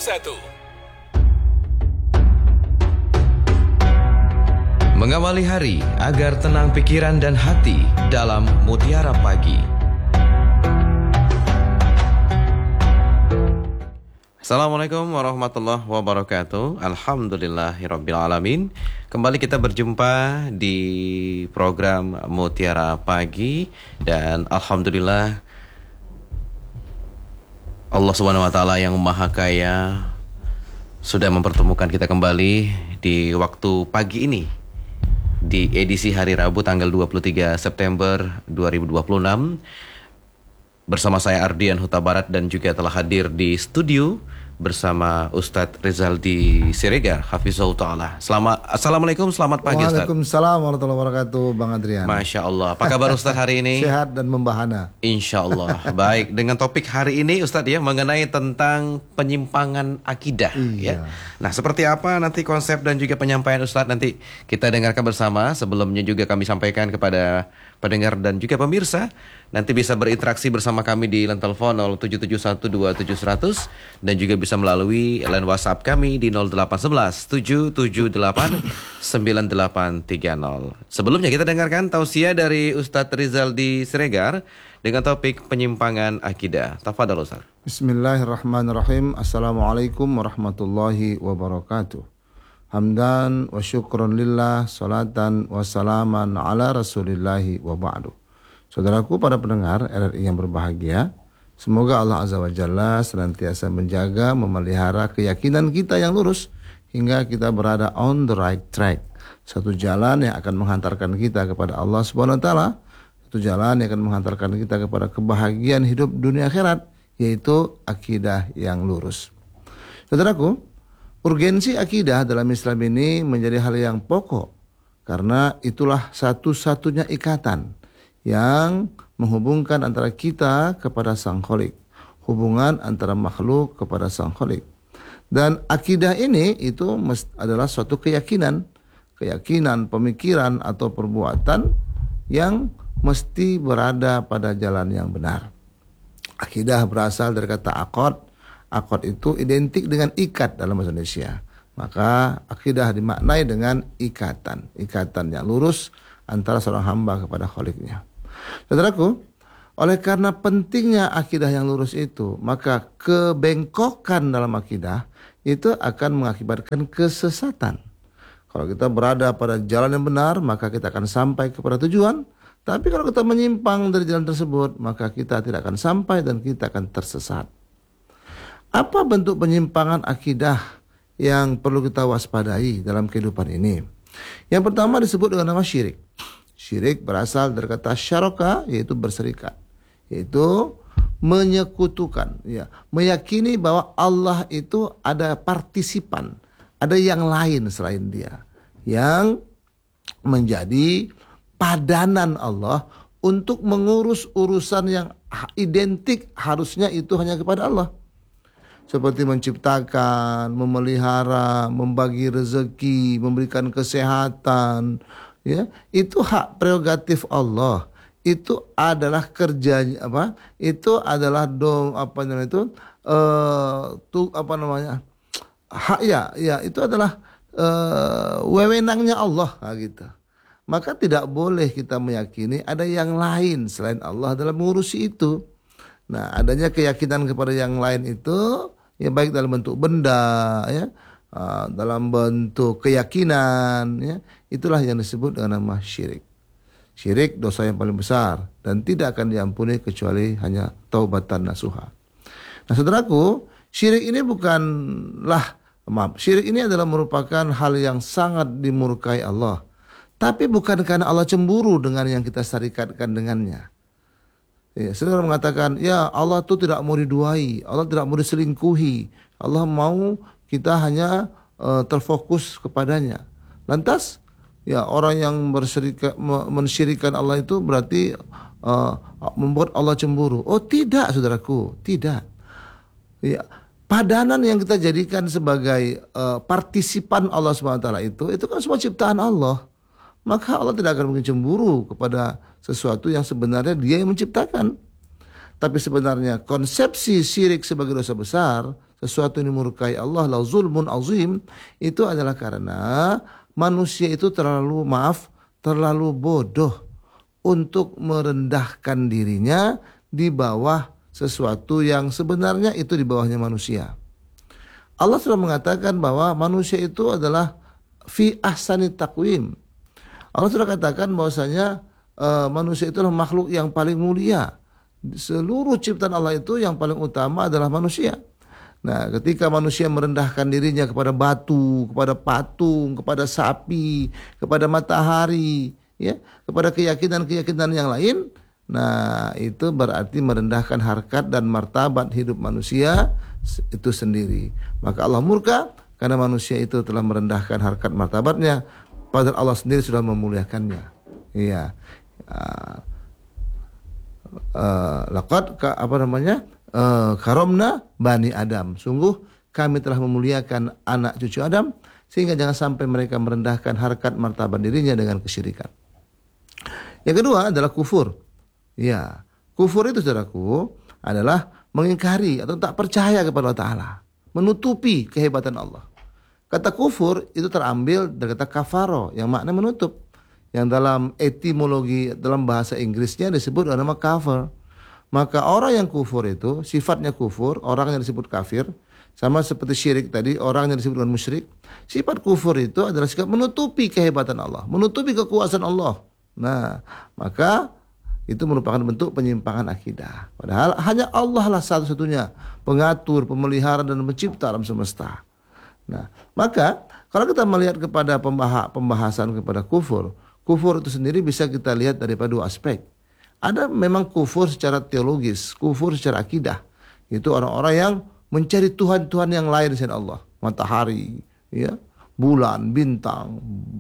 Mengawali hari agar tenang pikiran dan hati dalam Mutiara Pagi. Assalamualaikum warahmatullahi wabarakatuh. Alhamdulillahirabbil alamin. Kembali kita berjumpa di program Mutiara Pagi dan alhamdulillah Allah Subhanahu wa taala yang Maha Kaya sudah mempertemukan kita kembali di waktu pagi ini di edisi hari Rabu tanggal 23 September 2026 bersama saya Ardian Huta Barat dan juga telah hadir di studio bersama Ustadz Rizaldi Siregar Hafizahullah Ta'ala. Assalamualaikum, selamat pagi Ustadz. Waalaikumsalam warahmatullahi wabarakatuh Bang Adrian. Masya Allah, apa kabar Ustadz hari ini? Sehat dan membahana. Insya Allah. Baik, dengan topik hari ini Ustadz ya mengenai tentang penyimpangan akidah. Iya. Ya. Nah seperti apa nanti konsep dan juga penyampaian Ustadz nanti kita dengarkan bersama. Sebelumnya juga kami sampaikan kepada pendengar dan juga pemirsa, nanti bisa berinteraksi bersama kami di line telepon 07712700 dan juga bisa melalui line WhatsApp kami di 0811 778 9830. Sebelumnya kita dengarkan tausiah dari Ustadz Rizaldi Siregar dengan topik penyimpangan akidah. Tafadhal Ustaz. Bismillahirrahmanirrahim. Assalamualaikum warahmatullahi wabarakatuh. Hamdan wa syukron lillah, salatan wa salaman ala rasulillahi wa ba'du. Saudaraku para pendengar RRI yang berbahagia, semoga Allah Azza wa Jalla senantiasa menjaga, memelihara keyakinan kita yang lurus hingga kita berada on the right track. Satu jalan yang akan menghantarkan kita kepada Allah Subhanahu wa taala, satu jalan yang akan menghantarkan kita kepada kebahagiaan hidup dunia akhirat, yaitu akidah yang lurus. Saudaraku, urgensi akidah dalam Islam ini menjadi hal yang pokok karena itulah satu-satunya ikatan yang menghubungkan antara kita kepada Sang Khalik, hubungan antara makhluk kepada Sang Khalik. Dan akidah ini itu adalah suatu keyakinan, pemikiran atau perbuatan yang mesti berada pada jalan yang benar. Akidah berasal dari kata aqad. Aqad itu identik dengan ikat dalam bahasa Indonesia. Maka akidah dimaknai dengan ikatan yang lurus antara seorang hamba kepada Khaliknya. Saudaraku, oleh karena pentingnya akidah yang lurus itu, maka kebengkokan dalam akidah itu akan mengakibatkan kesesatan. Kalau kita berada pada jalan yang benar, maka kita akan sampai kepada tujuan. Tapi kalau kita menyimpang dari jalan tersebut, maka kita tidak akan sampai dan kita akan tersesat. Apa bentuk penyimpangan akidah yang perlu kita waspadai dalam kehidupan ini? Yang pertama disebut dengan nama syirik. Syirik berasal dari kata syaraka, yaitu berserikat, yaitu menyekutukan, ya, meyakini bahwa Allah itu ada partisipan, ada yang lain selain Dia, yang menjadi padanan Allah untuk mengurus urusan yang identik harusnya itu hanya kepada Allah. Seperti menciptakan, memelihara, membagi rezeki, memberikan kesehatan, ya, itu hak prerogatif Allah. Itu adalah kerjanya apa? Itu adalah hak ya itu adalah wewenangnya Allah, gitu. Maka tidak boleh kita meyakini ada yang lain selain Allah dalam mengurusi itu. Nah, adanya keyakinan kepada yang lain itu, ya baik dalam bentuk benda, ya, dalam bentuk keyakinan, ya, itulah yang disebut dengan nama syirik. Syirik dosa yang paling besar dan tidak akan diampuni kecuali hanya taubatan nasuha. Nah, saudaraku, syirik ini syirik ini adalah merupakan hal yang sangat dimurkai Allah. Tapi bukan karena Allah cemburu dengan yang kita syarikatkan dengannya. Ya, saudara mengatakan, ya Allah itu tidak mau diduai, Allah tidak mau diselingkuhi, Allah mau kita hanya terfokus kepadanya. Lantas, ya orang yang mensyirikan Allah itu berarti membuat Allah cemburu. Oh tidak, saudaraku, tidak. Ya, padanan yang kita jadikan sebagai partisipan Allah SWT itu kan semua ciptaan Allah. Maka Allah tidak akan mungkin cemburu kepada sesuatu yang sebenarnya Dia yang menciptakan. Tapi sebenarnya konsepsi syirik sebagai dosa besar sesuatu yang dimurkai Allah, la zulmun azim, itu adalah karena manusia itu terlalu bodoh untuk merendahkan dirinya di bawah sesuatu yang sebenarnya itu di bawahnya manusia. Allah sudah mengatakan bahwa manusia itu adalah fi ahsani taqwim. Allah sudah katakan bahwasanya manusia itu adalah makhluk yang paling mulia. Seluruh ciptaan Allah itu yang paling utama adalah manusia. Nah, ketika manusia merendahkan dirinya kepada batu, kepada patung, kepada sapi, kepada matahari, ya, kepada keyakinan-keyakinan yang lain, nah itu berarti merendahkan harkat dan martabat hidup manusia itu sendiri. Maka Allah murka karena manusia itu telah merendahkan harkat martabatnya, padahal Allah sendiri sudah memuliakannya. Iya. Laqad karamna bani Adam. Sungguh kami telah memuliakan anak cucu Adam, sehingga jangan sampai mereka merendahkan harkat martabat dirinya dengan kesyirikan. Yang kedua adalah kufur. Ya, kufur itu saudaraku adalah mengingkari atau tak percaya kepada Allah Ta'ala, menutupi kehebatan Allah. Kata kufur itu terambil dari kata kafaro yang makna menutup, yang dalam etimologi dalam bahasa Inggrisnya disebut dengan nama kafir. Maka orang yang kufur itu sifatnya kufur, orang yang disebut kafir, sama seperti syirik tadi, orang yang disebut dengan musyrik. Sifat kufur itu adalah sikap menutupi kehebatan Allah, menutupi kekuasaan Allah. Nah, maka itu merupakan bentuk penyimpangan akidah. Padahal hanya Allah lah satu-satunya pengatur, pemelihara dan pencipta alam semesta. Nah, maka kalau kita melihat kepada pembahasan kepada kufur itu sendiri bisa kita lihat daripada dua aspek. Ada memang kufur secara teologis, kufur secara akidah. Itu orang-orang yang mencari Tuhan-Tuhan yang lain selain Allah. Matahari, ya, bulan, bintang,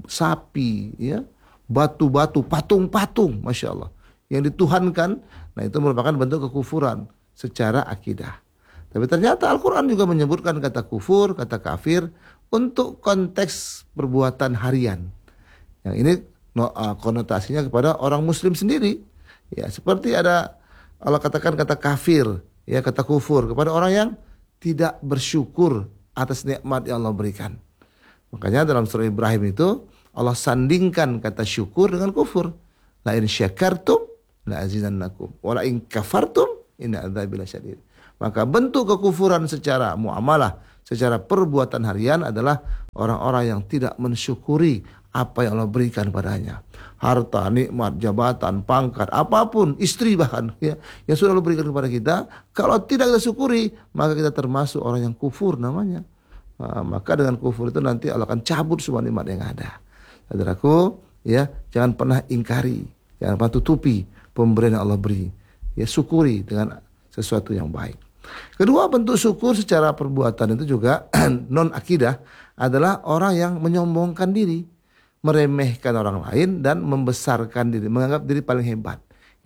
sapi, ya, batu-batu, patung-patung, Masya Allah, yang dituhankan. Nah, itu merupakan bentuk kekufuran secara akidah. Tapi ternyata Al-Quran juga menyebutkan kata kufur, kata kafir untuk konteks perbuatan harian. Yang ini konotasinya kepada orang muslim sendiri. Ya, seperti ada Allah katakan kata kafir, ya, kata kufur kepada orang yang tidak bersyukur atas nikmat yang Allah berikan. Makanya dalam surah Ibrahim itu Allah sandingkan kata syukur dengan kufur. La in syakartum la azidannakum wa la in kafartum inna adzabi lasyadid. Maka bentuk kekufuran secara muamalah, secara perbuatan harian adalah orang-orang yang tidak mensyukuri apa yang Allah berikan padanya. Harta, nikmat, jabatan, pangkat, apapun, istri bahkan, ya, yang sudah Allah berikan kepada kita, kalau tidak kita syukuri, maka kita termasuk orang yang kufur namanya. Nah, maka dengan kufur itu nanti Allah akan cabut semua nikmat yang ada. Saudaraku, ya, jangan pernah ingkari, jangan pernah tutupi pemberian yang Allah beri. Ya, syukuri dengan sesuatu yang baik. Kedua, bentuk syukur secara perbuatan itu juga non akidah adalah orang yang menyombongkan diri, meremehkan orang lain dan membesarkan diri, menganggap diri paling hebat.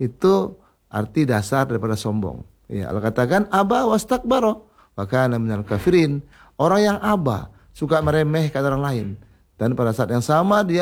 Itu arti dasar daripada sombong. Ya, Allah katakan aba wastakbara wa kana minal kafirin. Orang yang aba, suka meremehkan orang lain, dan pada saat yang sama dia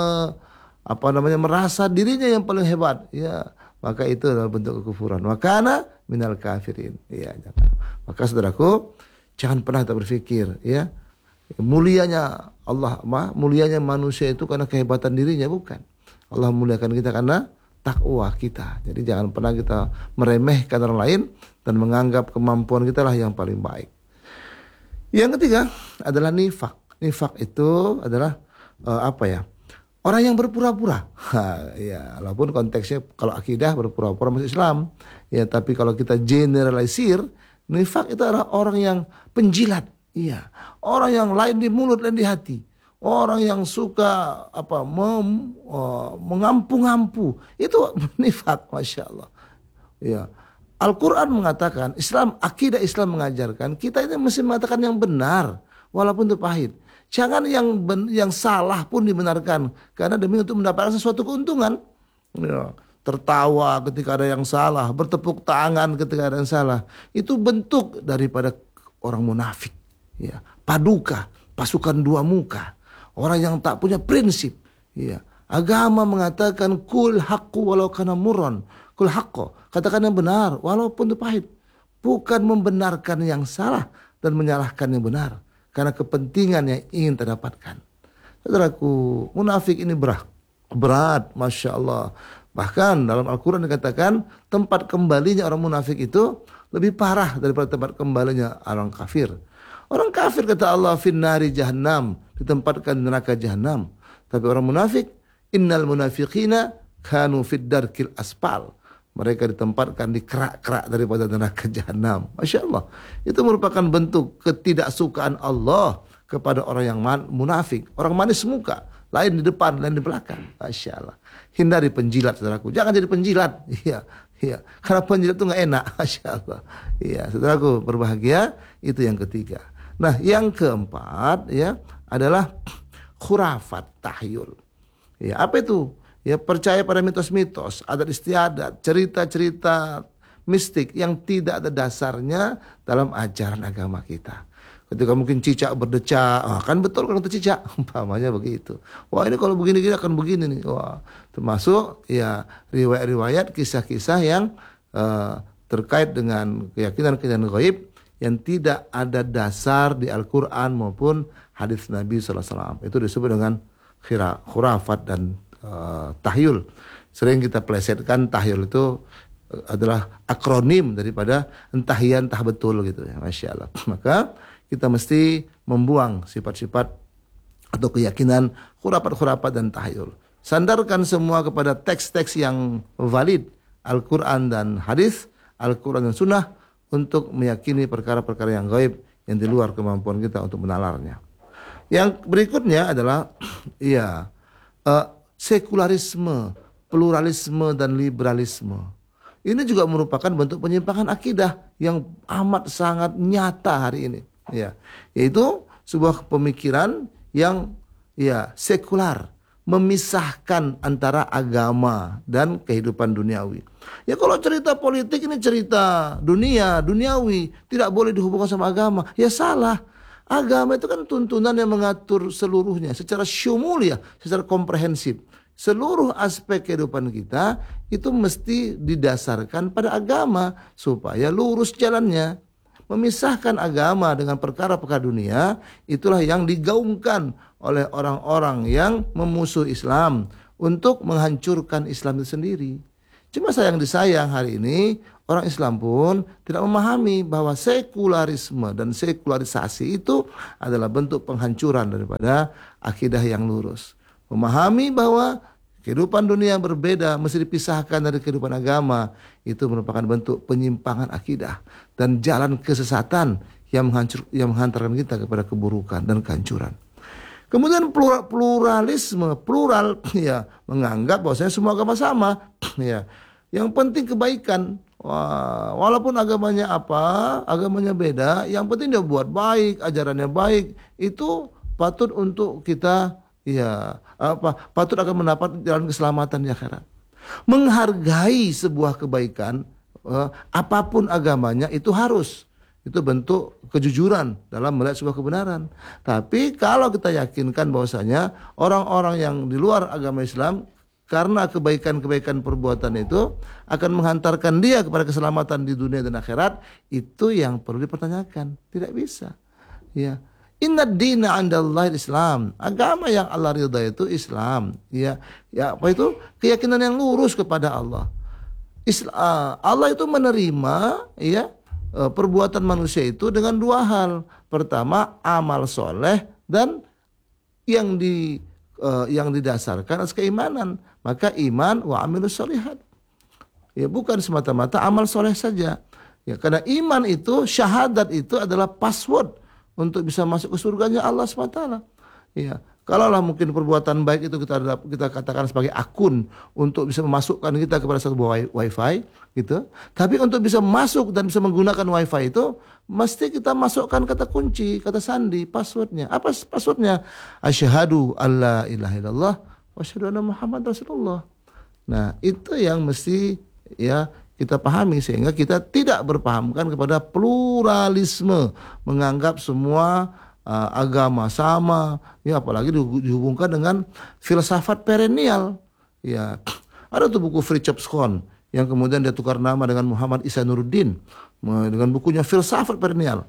merasa dirinya yang paling hebat. Ya, maka itu adalah bentuk kekufuran. Wa kana minal kafirin. Ya, jangan. Maka saudaraku, jangan pernah kita berpikir, ya, mulianya Allah, mulianya manusia itu karena kehebatan dirinya, bukan. Allah muliakan kita karena takwa kita. Jadi jangan pernah kita meremehkan orang lain dan menganggap kemampuan kita lah yang paling baik. Yang ketiga adalah nifak. Nifak itu adalah orang yang berpura-pura. Ya, walaupun konteksnya kalau akidah berpura-pura masuk Islam, ya, tapi kalau kita generalisir, nifak itu adalah orang yang penjilat. Iya, orang yang lain di mulut dan di hati, orang yang suka mengampu-ngampu, itu nifak, Masya Allah. Ya, Al-Quran mengatakan, akidah Islam mengajarkan kita ini mesti mengatakan yang benar, walaupun itu pahit. Jangan yang salah pun dibenarkan, karena demi untuk mendapatkan sesuatu keuntungan. Ya, tertawa ketika ada yang salah, bertepuk tangan ketika ada yang salah, itu bentuk daripada orang munafik. Ya, paduka, pasukan dua muka, orang yang tak punya prinsip. Ya, agama mengatakan kul haqqu walau kana murran, kul haqqo, katakan yang benar walaupun itu pahit. Bukan membenarkan yang salah, dan menyalahkan yang benar karena kepentingan yang ingin terdapatkan. Saudaraku, munafik ini berat, Masya Allah. Bahkan dalam Al-Quran dikatakan tempat kembalinya orang munafik itu lebih parah daripada tempat kembalinya orang kafir. Orang kafir kata Allah finnari jahannam, ditempatkan di neraka jahannam. Tapi orang munafik, innal munafiqina kanu fid darkil asfal. Mereka ditempatkan di kerak-kerak daripada neraka jahannam. Masya Allah. Itu merupakan bentuk ketidaksukaan Allah kepada orang yang munafik. Orang manis muka, lain di depan, lain di belakang. Masya Allah. Hindari penjilat, saudaraku. Jangan jadi penjilat. Iya, iya. Karena penjilat itu nggak enak. Masya Allah. Iya, saudaraku berbahagia. Itu yang ketiga. Nah, yang keempat ya adalah khurafat, tahyul. Ya, apa itu? Ya, percaya pada mitos-mitos, adat istiadat, cerita-cerita mistik yang tidak ada dasarnya dalam ajaran agama kita. Ketika mungkin cicak berdecak, kan betul kalau itu cicak, umpamanya begitu. Wah, ini kalau begini akan begini nih. Wah, termasuk ya riwayat-riwayat, kisah-kisah yang terkait dengan keyakinan-keyakinan gaib yang tidak ada dasar di Al-Quran maupun hadis Nabi SAW. Itu disebut dengan khurafat dan tahyul. Sering kita plesetkan tahyul itu adalah akronim daripada entah iya entah betul gitu ya. Masya Allah. Maka kita mesti membuang sifat-sifat atau keyakinan khurafat-khurafat dan tahyul. Sandarkan semua kepada teks-teks yang valid, Al-Quran dan hadis, Al-Quran dan sunnah, untuk meyakini perkara-perkara yang gaib yang di luar kemampuan kita untuk menalarnya. Yang berikutnya adalah sekularisme, pluralisme dan liberalisme. Ini juga merupakan bentuk penyimpangan akidah yang amat sangat nyata hari ini. Ya, yaitu sebuah pemikiran yang sekular, memisahkan antara agama dan kehidupan duniawi. Ya, kalau cerita politik ini cerita duniawi, tidak boleh dihubungkan sama agama. Ya salah. Agama itu kan tuntunan yang mengatur seluruhnya secara syumul, secara komprehensif. Seluruh aspek kehidupan kita itu mesti didasarkan pada agama supaya lurus jalannya. Memisahkan agama dengan perkara-perkara dunia, itulah yang digaungkan oleh orang-orang yang memusuhi Islam untuk menghancurkan Islam itu sendiri. Cuma sayang disayang hari ini orang Islam pun tidak memahami bahwa sekularisme dan sekularisasi itu adalah bentuk penghancuran daripada akidah yang lurus. Memahami bahwa kehidupan dunia yang berbeda mesti dipisahkan dari kehidupan agama, itu merupakan bentuk penyimpangan akidah dan jalan kesesatan yang menghantarkan kita kepada keburukan dan kehancuran. Kemudian pluralisme, plural ya, menganggap bahwasanya semua agama sama ya. Yang penting kebaikan. Walaupun agamanya agamanya beda, yang penting dia buat baik, ajarannya baik, itu patut untuk kita patut akan mendapat jalan keselamatan di akhirat. Menghargai sebuah kebaikan, apapun agamanya itu harus. Itu bentuk kejujuran dalam melihat sebuah kebenaran. Tapi kalau kita yakinkan bahwasanya orang-orang yang di luar agama Islam karena kebaikan-kebaikan perbuatan itu akan menghantarkan dia kepada keselamatan di dunia dan akhirat, itu yang perlu dipertanyakan. Tidak bisa. Ya. Inna dina 'indallahi Islam. Agama yang Allah ridha itu Islam. Ya, apa itu? Keyakinan yang lurus kepada Allah. Allah itu menerima perbuatan manusia itu dengan dua hal. Pertama, amal soleh, dan yang didasarkan atas keimanan. Maka iman wa amilus solihat. Ya, bukan semata-mata amal soleh saja. Ya, karena iman itu, syahadat itu adalah password untuk bisa masuk ke surganya Allah SWT. Ya, kalaulah mungkin perbuatan baik itu kita katakan sebagai akun untuk bisa memasukkan kita kepada satu wifi gitu. Tapi untuk bisa masuk dan bisa menggunakan wifi itu mesti kita masukkan kata kunci, kata sandi, passwordnya. Apa passwordnya? Asyhadu alla ilaha illallah wa asyhadu anna Muhammad Rasulullah. Nah, itu yang mesti kita pahami sehingga kita tidak berpahamkan kepada pluralisme, menganggap semua agama sama, apalagi dihubungkan dengan filsafat perennial. Ya, ada tuh buku Fritjof Schuon yang kemudian dia tukar nama dengan Muhammad Ihsanuddin dengan bukunya Filsafat Perennial.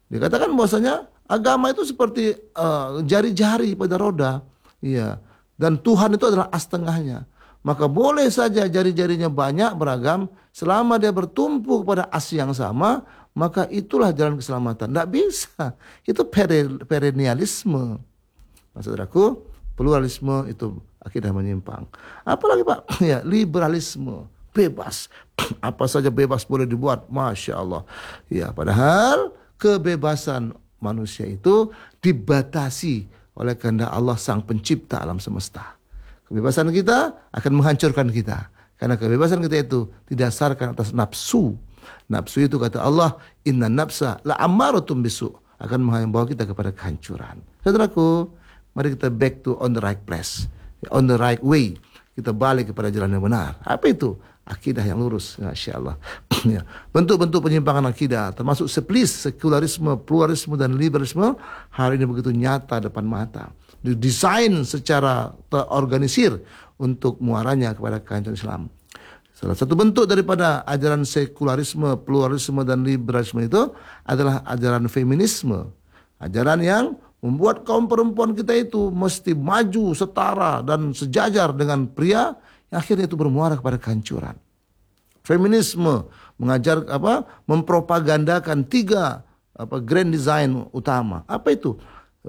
Dikatakan bahwasanya agama itu seperti jari-jari pada roda. Iya. Dan Tuhan itu adalah as tengahnya. Maka boleh saja jari-jarinya banyak beragam, selama dia bertumpu pada as yang sama, maka itulah jalan keselamatan. Tidak bisa. Itu perennialisme. Saudaraku, pluralisme itu akidah menyimpang. Apalagi Pak? Ya, liberalisme, bebas. Apa saja bebas boleh dibuat. Masya Allah. Ya, padahal kebebasan manusia itu dibatasi oleh kehendak Allah sang pencipta alam semesta. Kebebasan kita akan menghancurkan kita. Karena kebebasan kita itu didasarkan atas nafsu. Nafsu itu kata Allah, inna nafsa la ammaratun bisu, akan membawa kita kepada kehancuran. Saudaraku, mari kita back to on the right place, on the right way. Kita balik kepada jalan yang benar. Apa itu? Akidah yang lurus. Masya Allah. Ya. Bentuk-bentuk penyimpangan akidah, termasuk sekularisme, pluralisme, dan liberalisme, hari ini begitu nyata depan mata. Didesain secara terorganisir untuk muaranya kepada kehancuran Islam. Salah satu bentuk daripada ajaran sekularisme, pluralisme, dan liberalisme itu adalah ajaran feminisme. Ajaran yang membuat kaum perempuan kita itu mesti maju, setara, dan sejajar dengan pria, yang akhirnya itu bermuara kepada kehancuran. Feminisme mengajar mempropagandakan 3 grand design utama. Apa itu?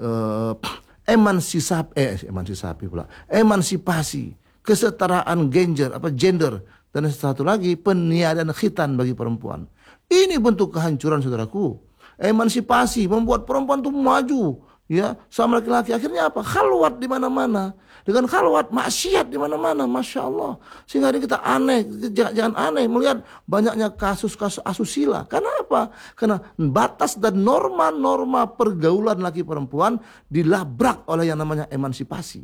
Emansipasi, kesetaraan gender, dan satu lagi peniadaan khitan bagi perempuan. Ini bentuk kehancuran, saudaraku. Emansipasi membuat perempuan itu maju, ya, sama laki-laki. Akhirnya apa? Khalwat di mana-mana. Dengan khalwat, maksiat di mana-mana, masya Allah. Sehingga hari kita aneh, jangan aneh melihat banyaknya kasus-kasus asusila. Karena apa? Karena batas dan norma-norma pergaulan laki perempuan dilabrak oleh yang namanya emansipasi.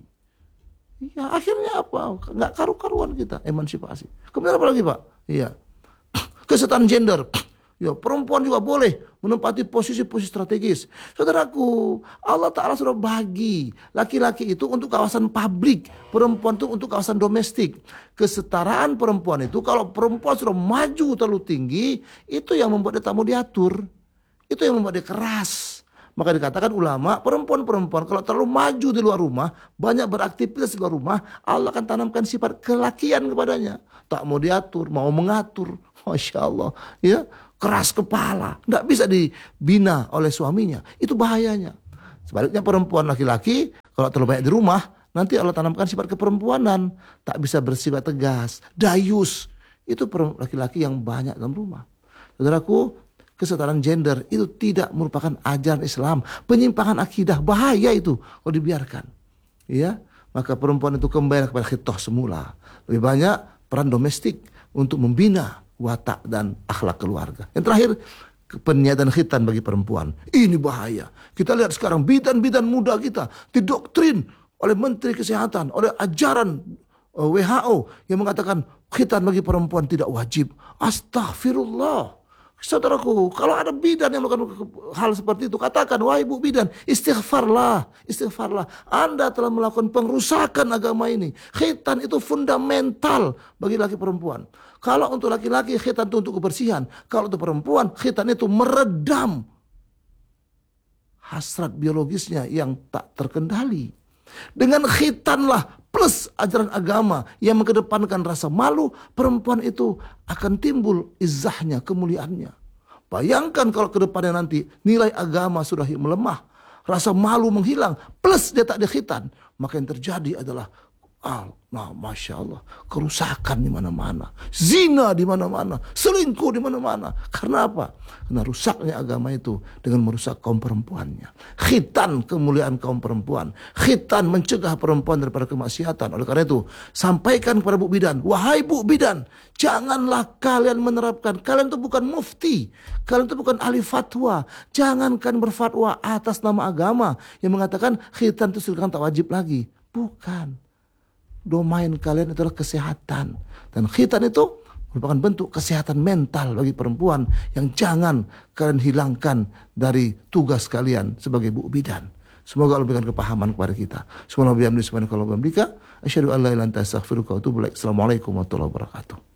Ya, akhirnya apa? Nggak karu-karuan kita emansipasi. Kemudian apa lagi, Pak? Iya, kesetaraan gender. Ya, perempuan juga boleh menempati posisi-posisi strategis. Saudaraku, Allah Ta'ala sudah bagi laki-laki itu untuk kawasan publik, perempuan itu untuk kawasan domestik. Kesetaraan perempuan itu, kalau perempuan sudah maju terlalu tinggi, itu yang membuat dia tak mau diatur. Itu yang membuat dia keras. Maka dikatakan ulama, perempuan-perempuan kalau terlalu maju di luar rumah, banyak beraktivitas di luar rumah, Allah akan tanamkan sifat kelakian kepadanya. Tak mau diatur, mau mengatur. Masya Allah. Ya, keras kepala. Tidak bisa dibina oleh suaminya. Itu bahayanya. Sebaliknya perempuan laki-laki, kalau terlalu banyak di rumah, nanti Allah tanamkan sifat keperempuanan. Tak bisa bersifat tegas. Dayus. Itu laki-laki yang banyak dalam rumah. Saudaraku, kesetaraan gender itu tidak merupakan ajaran Islam, penyimpangan akidah, bahaya itu kalau dibiarkan. Ya, maka perempuan itu kembali kepada khitoh semula. Lebih banyak peran domestik untuk membina watak dan akhlak keluarga. Yang terakhir, peniadaan khitan bagi perempuan. Ini bahaya. Kita lihat sekarang bidan-bidan muda kita didoktrin oleh Menteri Kesehatan, oleh ajaran WHO yang mengatakan khitan bagi perempuan tidak wajib. Astaghfirullah. Saudaraku, kalau ada bidan yang melakukan hal seperti itu, katakan, wahai Bu bidan, istighfarlah, istighfarlah. Anda telah melakukan pengrusakan agama ini. Khitan itu fundamental bagi laki perempuan. Kalau untuk laki-laki, khitan itu untuk kebersihan. Kalau untuk perempuan, khitan itu meredam hasrat biologisnya yang tak terkendali. Dengan khitanlah plus ajaran agama yang mengedepankan rasa malu, perempuan itu akan timbul izzahnya, kemuliaannya. Bayangkan kalau ke depannya nanti nilai agama sudah melemah, rasa malu menghilang, plus dia tak dikhitan, maka yang terjadi adalah Masya Allah, kerusakan di mana-mana, zina di mana-mana, selingkuh di mana-mana. Karena apa? Karena rusaknya agama itu dengan merusak kaum perempuannya. Khitan kemuliaan kaum perempuan, khitan mencegah perempuan daripada kemaksiatan. Oleh karena itu, sampaikan kepada Bu Bidan, wahai Bu Bidan, janganlah kalian menerapkan, kalian itu bukan mufti, kalian itu bukan ahli fatwa, jangankan berfatwa atas nama agama yang mengatakan khitan itu sudah tak wajib lagi. Bukan. Domain kalian adalah kesehatan. Dan khitan itu merupakan bentuk kesehatan mental bagi perempuan yang jangan kalian hilangkan dari tugas kalian sebagai Bu Bidan. Semoga Allah berikan kepahaman kepada kita. Semoga Allah bihamdi subhanahu wa ta'ala. Asyhadu an la ilaha illa anta astaghfiruka wa atubu ilaik. Assalamualaikum warahmatullahi wabarakatuh.